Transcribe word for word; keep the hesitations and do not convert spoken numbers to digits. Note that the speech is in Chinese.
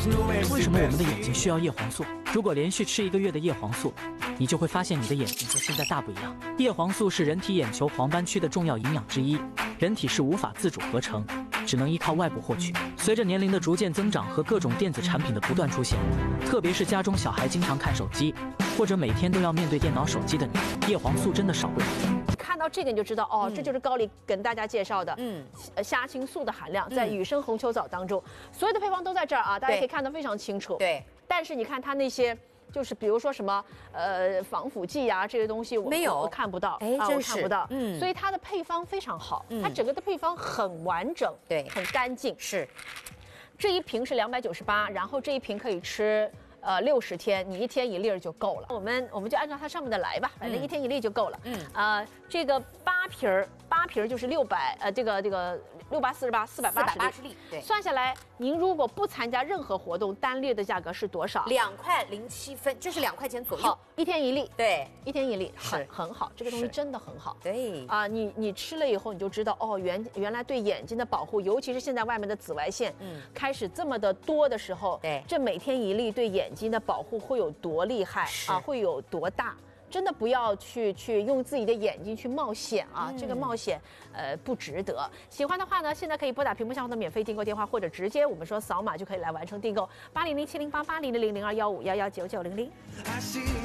为什么我们的眼睛需要叶黄素？如果连续吃一个月的叶黄素，你就会发现你的眼睛和现在大不一样。叶黄素是人体眼球黄斑区的重要营养之一，人体是无法自主合成，只能依靠外部获取。随着年龄的逐渐增长和各种电子产品的不断出现，特别是家中小孩经常看手机，或者每天都要面对电脑、手机的你，叶黄素真的少不了。 看到这个你就知道哦， 嗯、 这就是高丽跟大家介绍的，嗯，虾青素的含量在雨生红球藻当中，嗯、所有的配方都在这儿啊，大家可以看得非常清楚。 对， 但是你看它那些。就是比如说什么呃防腐剂呀、啊、这些东西我没有我看不到， 哎， 啊、 真我看不到， 嗯， 所以它的配方非常好， 嗯、 它整个的配方很完整， 对， 很干净。 是， 这一瓶是两百九十八，然后这一瓶可以吃呃六十天，你一天一粒就够了。我们我们就按照它上面的来吧，反正一天一粒就够了。嗯，呃，这个八瓶儿八瓶儿就是六百呃这个这个。六八四十八，四百八十粒， 对， 算下来，您如果不参加任何活动，单粒的价格是多少？ 两块零七分，就是两块钱左右， 一天一粒， 对， 一天一粒，很很好，这个东西真的很好， 对啊，你你吃了以后，你就知道哦，原原来对眼睛的保护，尤其是现在外面的紫外线，嗯，开始这么的多的时候， 对， 这每天一粒对眼睛的保护会有多厉害啊，会有多大？真的不要去去用自己的眼睛去冒险啊！嗯、这个冒险，呃，不值得。喜欢的话呢，现在可以拨打屏幕上方的免费订购电话，或者直接我们说扫码就可以来完成订购，八零零七零八八零零零零二幺五幺幺九九零零。